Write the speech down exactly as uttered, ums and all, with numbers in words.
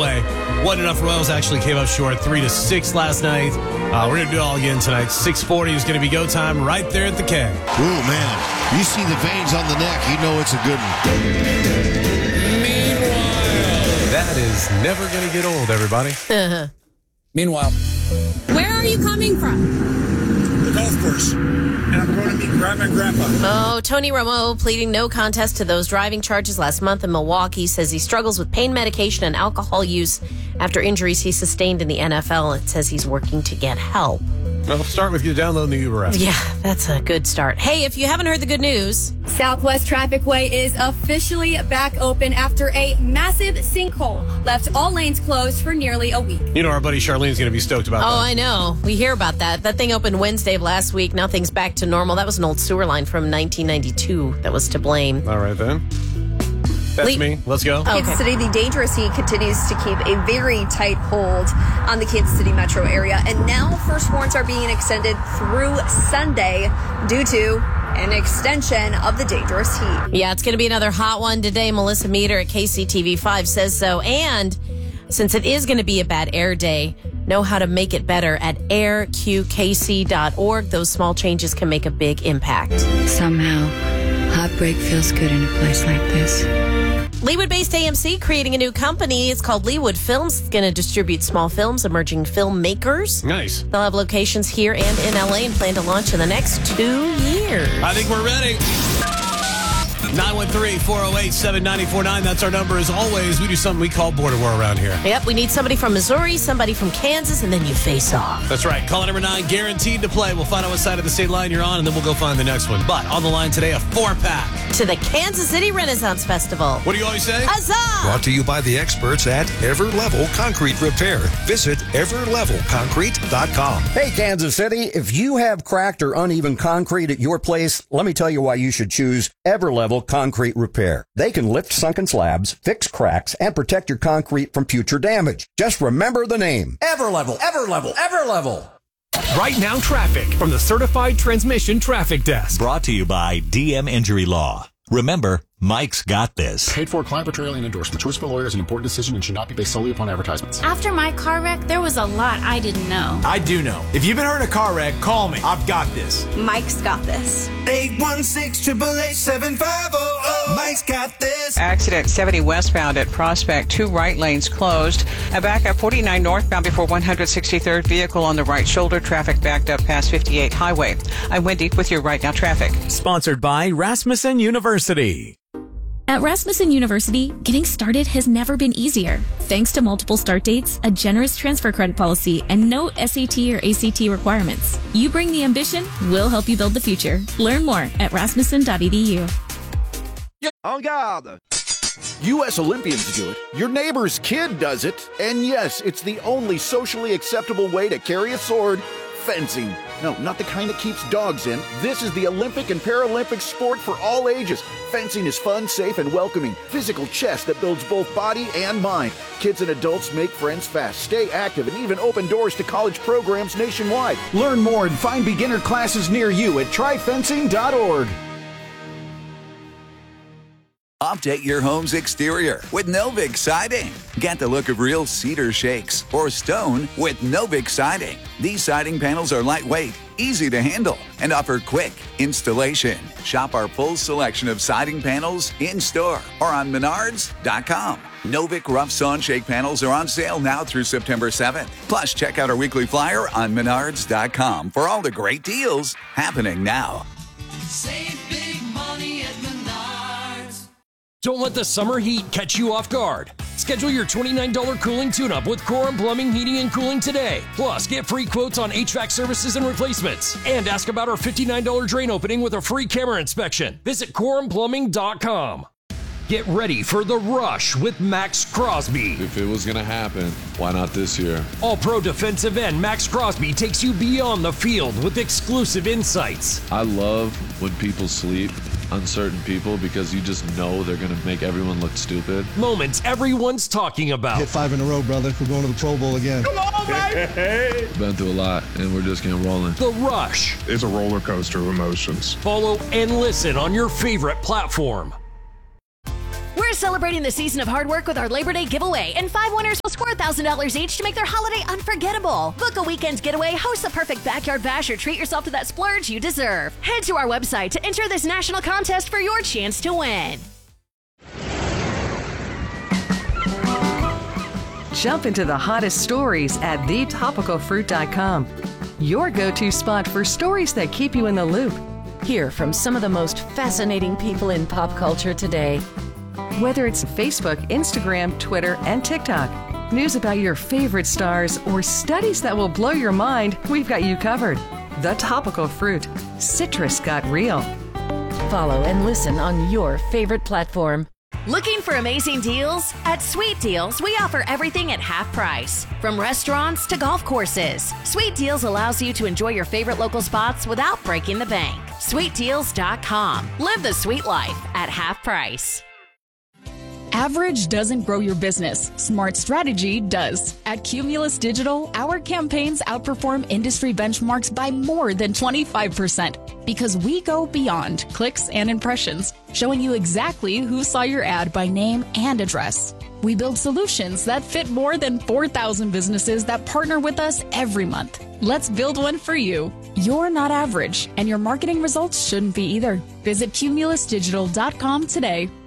way. Wasn't enough. Royals actually came up short, three to six last night. Uh, we're going to do it all again tonight. six forty is going to be go time right there at the K. Ooh, man. You see the veins on the neck, you know it's a good one. Meanwhile, that is never going to get old, everybody. Meanwhile, where are you coming from? The golf course. And I'm going to meet Grandma and Grandpa. Oh, Tony Romo pleading no contest to those driving charges last month in Milwaukee, says he struggles with pain medication and alcohol use after injuries he sustained in the N F L. It says he's working to get help. Well, start with you downloading the Uber app. Yeah, that's a good start. Hey, if you haven't heard the good news, Southwest Traffic Way is officially back open after a massive sinkhole left all lanes closed for nearly a week. You know our buddy Charlene's going to be stoked about oh, that. I know. We hear about that. That thing opened Wednesday of last week. Now things back to normal. That was an old sewer line from nineteen ninety-two that was to blame. All right, then. That's Le- me. Let's go. Okay. Kansas City, the dangerous heat continues to keep a very tight hold on the Kansas City metro area. And now first warrants are being extended through Sunday due to an extension of the dangerous heat. Yeah, it's going to be another hot one today. Melissa Meter at K C T V five says so. And since it is going to be a bad air day, know how to make it better at air q k c dot org. Those small changes can make a big impact. Somehow, heartbreak feels good in a place like this. Leawood-based A M C creating a new company. It's called Leawood Films. It's going to distribute small films, emerging filmmakers. Nice. They'll have locations here and in L A and plan to launch in the next two years. I think we're ready. nine one three, four oh eight, seven nine four nine. That's our number. As always, we do something we call border war around here. Yep, we need somebody from Missouri, somebody from Kansas, and then you face off. That's right. Caller number nine, guaranteed to play. We'll find out what side of the state line you're on, and then we'll go find the next one. But on the line today, a four-pack. To the Kansas City Renaissance Festival. What do you always say? Huzzah! Brought to you by the experts at Everlevel Concrete Repair. Visit ever level concrete dot com. Hey, Kansas City, if you have cracked or uneven concrete at your place, let me tell you why you should choose Everlevel Concrete Repair. They can lift sunken slabs, fix cracks, and protect your concrete from future damage. Just remember the name. Everlevel, Everlevel, Everlevel. Right now traffic from the Certified Transmission Traffic Desk. Brought to you by D M Injury Law. Remember, Mike's got this. Paid for client portrayal and endorsement. Choice of a lawyer is an important decision and should not be based solely upon advertisements. After my car wreck, there was a lot I didn't know. I do know. If you've been hurt in a car wreck, call me. I've got this. Mike's got this. eight one six, eight eight eight, seven five zero zero. Mike's got this. Accident seventy westbound at Prospect. Two right lanes closed. A backup forty-nine northbound before one hundred sixty-third. Vehicle on the right shoulder. Traffic backed up past fifty-eight Highway. I'm Wendy with your Right Now Traffic. Sponsored by Rasmussen University. At Rasmussen University, getting started has never been easier. Thanks to multiple start dates, a generous transfer credit policy, and no S A T or A C T requirements. You bring the ambition, we'll help you build the future. Learn more at rasmussen dot e d u. En garde! U S Olympians do it, your neighbor's kid does it, and yes, it's the only socially acceptable way to carry a sword, fencing. No, not the kind that keeps dogs in. This is the Olympic and Paralympic sport for all ages. Fencing is fun, safe, and welcoming. Physical chess that builds both body and mind. Kids and adults make friends fast, stay active, and even open doors to college programs nationwide. Learn more and find beginner classes near you at try fencing dot org. Update your home's exterior with Novik Siding. Get the look of real cedar shakes or stone with Novik Siding. These siding panels are lightweight, easy to handle, and offer quick installation. Shop our full selection of siding panels in-store or on menards dot com. Novik Rough Saw and Shake panels are on sale now through September seventh. Plus, check out our weekly flyer on menards dot com for all the great deals happening now. Save big money at Menards. Don't let the summer heat catch you off guard. Schedule your twenty-nine dollars cooling tune-up with Coram Plumbing, Heating, and Cooling today. Plus, get free quotes on H V A C services and replacements. And ask about our fifty-nine dollars drain opening with a free camera inspection. Visit coram plumbing dot com. Get ready for the rush with Max Crosby. If it was going to happen, why not this year? All-pro defensive end Max Crosby takes you beyond the field with exclusive insights. I love when people sleep on certain people because you just know they're going to make everyone look stupid. Moments everyone's talking about. Hit five in a row, brother. We're going to the Pro Bowl again. Come on, baby! Been through a lot, and we're just getting rolling. The Rush. It's a roller coaster of emotions. Follow and listen on your favorite platform. We're celebrating the season of hard work with our Labor Day giveaway, and five winners will score one thousand dollars each to make their holiday unforgettable. Book a weekend getaway, host the perfect backyard bash, or treat yourself to that splurge you deserve. Head to our website to enter this national contest for your chance to win. Jump into the hottest stories at the topical fruit dot com. Your go-to spot for stories that keep you in the loop. Hear from some of the most fascinating people in pop culture today. Whether it's Facebook, Instagram, Twitter, and TikTok, news about your favorite stars, or studies that will blow your mind, we've got you covered. The Topical Fruit. Citrus got real. Follow and listen on your favorite platform. Looking for amazing deals? At Sweet Deals, we offer everything at half price. From restaurants to golf courses, Sweet Deals allows you to enjoy your favorite local spots without breaking the bank. sweet deals dot com. Live the sweet life at half price. Average doesn't grow your business. Smart strategy does. At Cumulus Digital, our campaigns outperform industry benchmarks by more than twenty-five percent because we go beyond clicks and impressions, showing you exactly who saw your ad by name and address. We build solutions that fit more than four thousand businesses that partner with us every month. Let's build one for you. You're not average, and your marketing results shouldn't be either. Visit cumulus digital dot com today.